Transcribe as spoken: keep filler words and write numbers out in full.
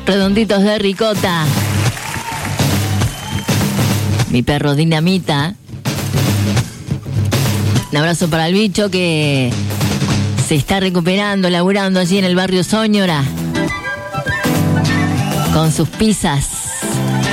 redonditos de ricota. Mi perro Dinamita. Un abrazo para el bicho que se está recuperando, laburando allí en el barrio Soñora con sus pizzas.